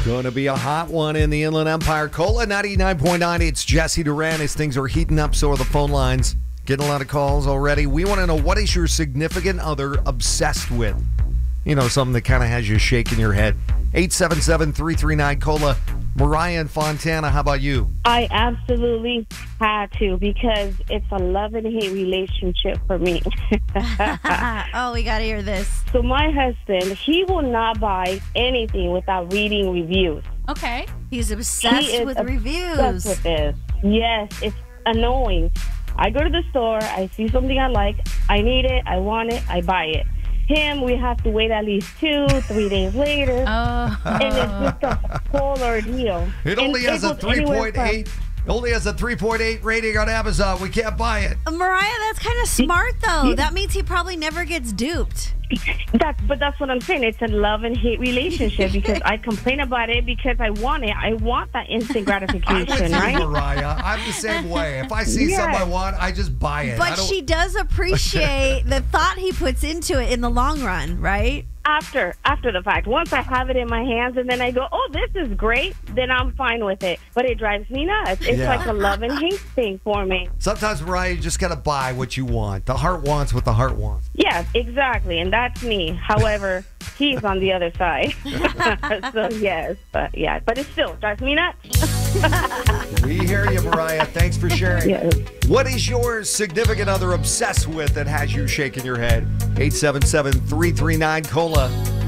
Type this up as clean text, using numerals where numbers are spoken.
Going to be a hot one in the Inland Empire. Cola 99.9. It's Jesse Duran. As things are heating up, so are the phone lines. Getting a lot of calls already. We want to know, what is your significant other obsessed with? You know, something that kind of has you shaking your head. 877-339-COLA. Mariah and Fontana, how about you? I absolutely had to, because it's a love and hate relationship for me. Oh, we got to hear this. So my husband, he will not buy anything without reading reviews. Okay. He's obsessed with reviews. Obsessed with this. Yes, it's annoying. I go to the store, I see something I like, I need it, I want it, I buy it. Him, we have to wait at least 2-3 days later. Oh. And it's just a whole ordeal. It only has a 3.8. Only has a 3.8 rating on Amazon. We can't buy it. Mariah, that's kind of smart, though. That means he probably never gets duped. But that's what I'm saying. It's a love and hate relationship, because I complain about it because I want it. I want that instant gratification, I'm with you, right? Mariah. I'm the same way. If I see something I want, I just buy it. But she does appreciate the thought he puts into it in the long run, right? After the fact. Once I have it in my hands and then I go, oh, this is great, then I'm fine with it. But it drives me nuts. It's like a love and hate thing for me. Sometimes, Mariah, you just got to buy what you want. The heart wants what the heart wants. Yeah, exactly. And that's me. However, he's on the other side. So, yes. But it still drives me nuts. We hear you, Mariah. Thanks for sharing. Yes. What is your significant other obsessed with that has you shaking your head? 877-339-COLA.